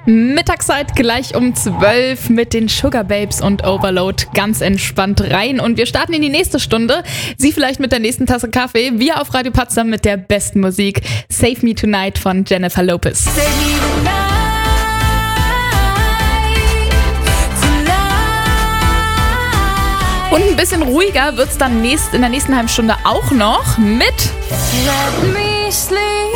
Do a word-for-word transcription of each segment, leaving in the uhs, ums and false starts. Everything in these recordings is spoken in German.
Mittagszeit gleich um zwölf mit den Sugar Babes und Overload ganz entspannt rein. Und wir starten in die nächste Stunde. Sie vielleicht mit der nächsten Tasse Kaffee. Wir auf Radio Potsdam mit der besten Musik. Save Me Tonight von Jennifer Lopez. Save me tonight, tonight. Und ein bisschen ruhiger wird's dann nächst, in der nächsten halben Stunde auch noch mit Let me sleep.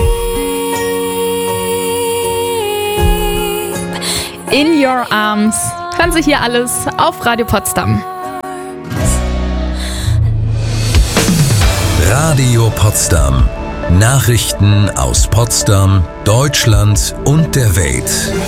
In Your Arms. Hören Sie hier alles auf Radio Potsdam. Radio Potsdam. Nachrichten aus Potsdam, Deutschland und der Welt.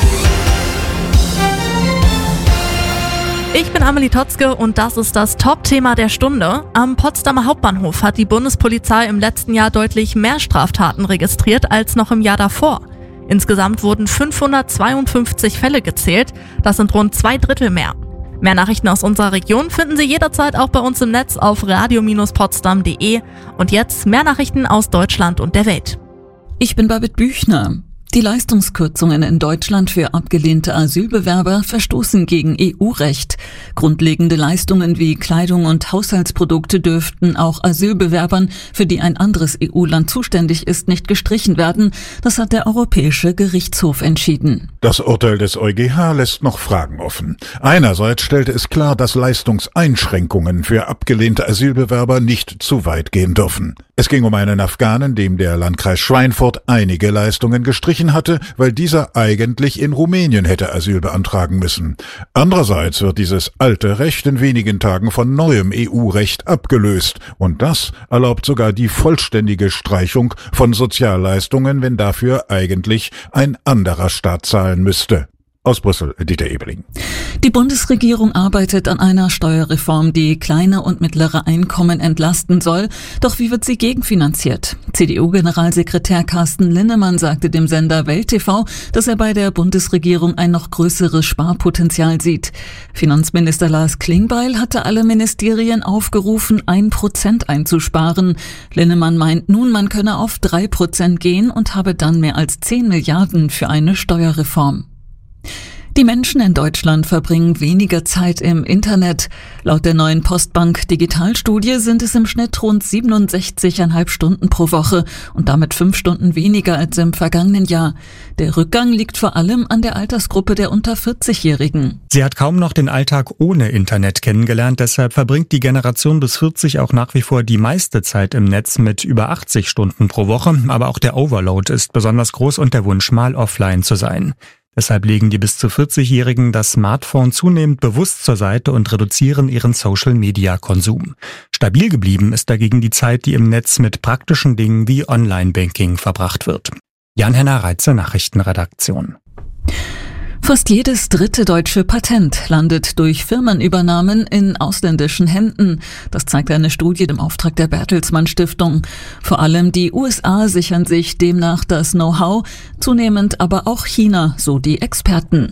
Ich bin Amelie Totzke und das ist das Top-Thema der Stunde. Am Potsdamer Hauptbahnhof hat die Bundespolizei im letzten Jahr deutlich mehr Straftaten registriert als noch im Jahr davor. Insgesamt wurden fünfhundertzweiundfünfzig Fälle gezählt, das sind rund zwei Drittel mehr. Mehr Nachrichten aus unserer Region finden Sie jederzeit auch bei uns im Netz auf radio potsdam punkt de. Und jetzt mehr Nachrichten aus Deutschland und der Welt. Ich bin Babette Büchner. Die Leistungskürzungen in Deutschland für abgelehnte Asylbewerber verstoßen gegen E U-Recht. Grundlegende Leistungen wie Kleidung und Haushaltsprodukte dürften auch Asylbewerbern, für die ein anderes E U-Land zuständig ist, nicht gestrichen werden. Das hat der Europäische Gerichtshof entschieden. Das Urteil des EuGH lässt noch Fragen offen. Einerseits stellte es klar, dass Leistungseinschränkungen für abgelehnte Asylbewerber nicht zu weit gehen dürfen. Es ging um einen Afghanen, dem der Landkreis Schweinfurt einige Leistungen gestrichen hatte, weil dieser eigentlich in Rumänien hätte Asyl beantragen müssen. Andererseits wird dieses alte Recht in wenigen Tagen von neuem E U-Recht abgelöst. Und das erlaubt sogar die vollständige Streichung von Sozialleistungen, wenn dafür eigentlich ein anderer Staat zahlen müsste. Aus Brüssel, Dieter Ebeling. Die Bundesregierung arbeitet an einer Steuerreform, die kleine und mittlere Einkommen entlasten soll. Doch wie wird sie gegenfinanziert? C D U-Generalsekretär Carsten Linnemann sagte dem Sender Welt T V, dass er bei der Bundesregierung ein noch größeres Sparpotenzial sieht. Finanzminister Lars Klingbeil hatte alle Ministerien aufgerufen, ein Prozent einzusparen. Linnemann meint nun, man könne auf drei Prozent gehen und habe dann mehr als zehn Milliarden für eine Steuerreform. Die Menschen in Deutschland verbringen weniger Zeit im Internet. Laut der neuen Postbank Digitalstudie sind es im Schnitt rund siebenundsechzig Komma fünf Stunden pro Woche und damit fünf Stunden weniger als im vergangenen Jahr. Der Rückgang liegt vor allem an der Altersgruppe der unter vierzig-Jährigen. Sie hat kaum noch den Alltag ohne Internet kennengelernt, deshalb verbringt die Generation bis vierzig auch nach wie vor die meiste Zeit im Netz mit über achtzig Stunden pro Woche. Aber auch der Overload ist besonders groß und der Wunsch, mal offline zu sein. Deshalb legen die bis zu vierzig-Jährigen das Smartphone zunehmend bewusst zur Seite und reduzieren ihren Social-Media-Konsum. Stabil geblieben ist dagegen die Zeit, die im Netz mit praktischen Dingen wie Online-Banking verbracht wird. Jan-Henner Reitze, Nachrichtenredaktion. Fast jedes dritte deutsche Patent landet durch Firmenübernahmen in ausländischen Händen. Das zeigt eine Studie im Auftrag der Bertelsmann Stiftung. Vor allem die U S A sichern sich demnach das Know-how, zunehmend aber auch China, so die Experten.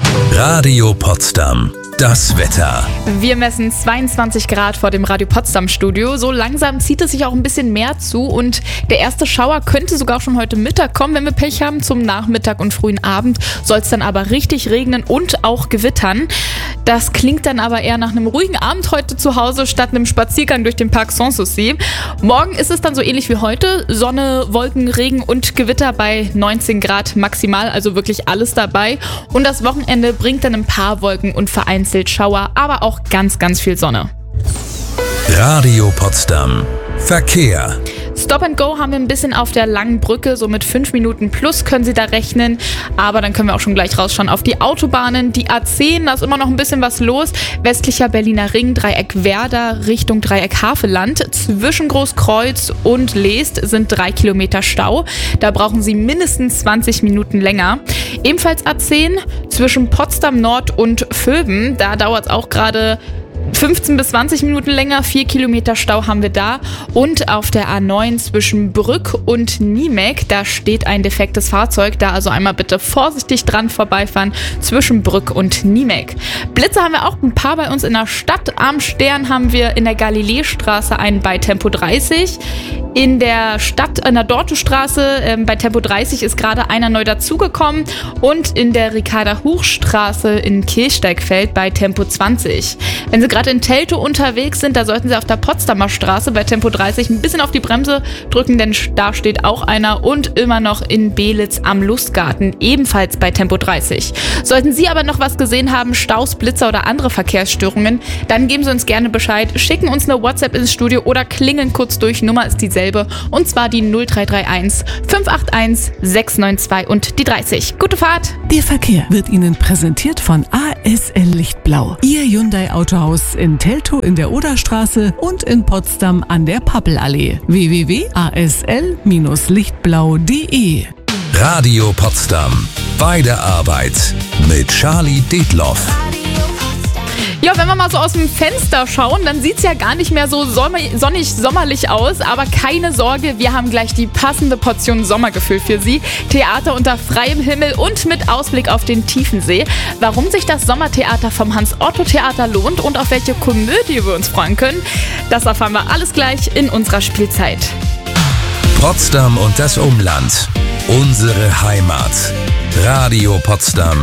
Radio Potsdam. Das Wetter. Wir messen zweiundzwanzig Grad vor dem Radio Potsdam Studio. So langsam zieht es sich auch ein bisschen mehr zu und der erste Schauer könnte sogar schon heute Mittag kommen, wenn wir Pech haben. Zum Nachmittag und frühen Abend soll es dann aber richtig regnen und auch gewittern. Das klingt dann aber eher nach einem ruhigen Abend heute zu Hause statt einem Spaziergang durch den Parc Sanssouci. Morgen ist es dann so ähnlich wie heute. Sonne, Wolken, Regen und Gewitter bei neunzehn Grad maximal, also wirklich alles dabei. Und das Wochenende bringt dann ein paar Wolken und vereinzelt Schauer, aber auch ganz, ganz viel Sonne. Radio Potsdam. Verkehr. Stop and Go haben wir ein bisschen auf der langen Brücke, so mit fünf Minuten plus können Sie da rechnen. Aber dann können wir auch schon gleich rausschauen auf die Autobahnen. Die A zehn, da ist immer noch ein bisschen was los. Westlicher Berliner Ring, Dreieck Werder, Richtung Dreieck Havelland. Zwischen Großkreuz und Leest sind drei Kilometer Stau. Da brauchen Sie mindestens zwanzig Minuten länger. Ebenfalls A zehn zwischen Potsdam Nord und Vöben. Da dauert es auch gerade fünfzehn bis zwanzig Minuten länger, vier Kilometer Stau haben wir da. Und auf der A neun zwischen Brück und Niemek, da steht ein defektes Fahrzeug. Da also einmal bitte vorsichtig dran vorbeifahren zwischen Brück und Niemek. Blitze haben wir auch ein paar bei uns in der Stadt. Am Stern haben wir in der Galileestraße einen bei Tempo dreißig. In der Stadt, an der Dortestraße äh, bei Tempo dreißig ist gerade einer neu dazugekommen. Und in der Ricarda-Huch-Straße in Kirchsteigfeld bei Tempo zwanzig. Wenn Sie gerade in Teltow unterwegs sind, da sollten Sie auf der Potsdamer Straße bei Tempo dreißig ein bisschen auf die Bremse drücken, denn da steht auch einer. Und immer noch in Belitz am Lustgarten, ebenfalls bei Tempo dreißig. Sollten Sie aber noch was gesehen haben, Staus, Blitzer oder andere Verkehrsstörungen, dann geben Sie uns gerne Bescheid, schicken uns eine WhatsApp ins Studio oder klingeln kurz durch. Nummer ist dieselbe. Und zwar die null drei drei eins fünf acht eins sechs neun zwei und die dreißig. Gute Fahrt! Der Verkehr wird Ihnen präsentiert von A S L Lichtblau. Ihr Hyundai Autohaus in Teltow in der Oderstraße und in Potsdam an der Pappelallee. w w w punkt a s l lichtblau punkt d e Radio Potsdam. Bei der Arbeit mit Charlie Detloff. Ja, wenn wir mal so aus dem Fenster schauen, dann sieht es ja gar nicht mehr so sonnig, sommerlich aus. Aber keine Sorge, wir haben gleich die passende Portion Sommergefühl für Sie. Theater unter freiem Himmel und mit Ausblick auf den Tiefensee. Warum sich das Sommertheater vom Hans-Otto-Theater lohnt und auf welche Komödie wir uns freuen können, das erfahren wir alles gleich in unserer Spielzeit. Potsdam und das Umland. Unsere Heimat. Radio Potsdam.